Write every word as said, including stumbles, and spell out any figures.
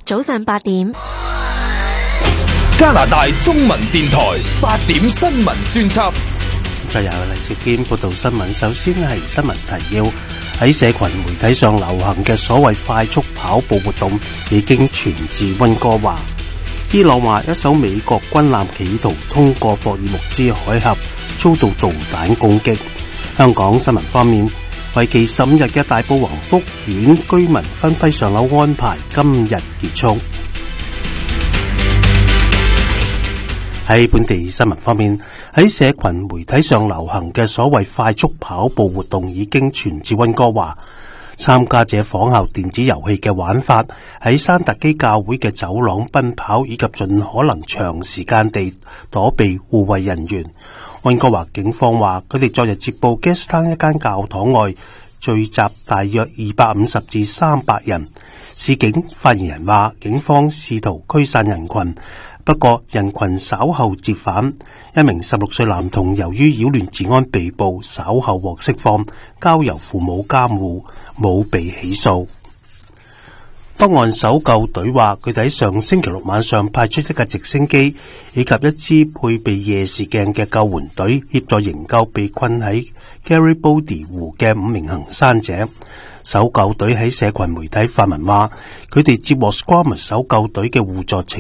早上八點， 加拿大中文電台八點新聞專輯。 就由黎兆堅報道新聞。首先係新聞提要：喺社群媒體上流行嘅所謂快速跑步活動已經傳至溫哥華。伊朗話一艘美國軍艦企圖通過霍爾木茲海峽，遭到導彈攻擊。香港新聞方面，為期十五日嘅大埔宏福苑居民分批上樓安排今日結束。喺本地新聞方面，喺社群媒體上流行嘅所謂快速跑步活動已經傳至溫哥華。參加者仿效電子遊戲嘅玩法，喺山達基教會嘅走廊奔跑，以及盡可能長時間地躲避護衛人員。溫哥華警方話，佢哋昨日接報 Gastown 一間教堂外聚集大約二百五十至三百人。市警發言人話，警方試圖驅散人群，不過人群稍後折返。一名十六歲男童由於擾亂治安被捕，稍後獲釋放，交由父母監護，冇被起訴。北岸搜救隊話，佢哋喺上星期六晚上派出一架直升機以及一支配備夜視鏡嘅救援隊，協助營救被困喺 Garibaldi 湖嘅五名行山者。搜救隊喺社群媒體發文話，佢哋接獲 Squamish 搜救隊嘅互助情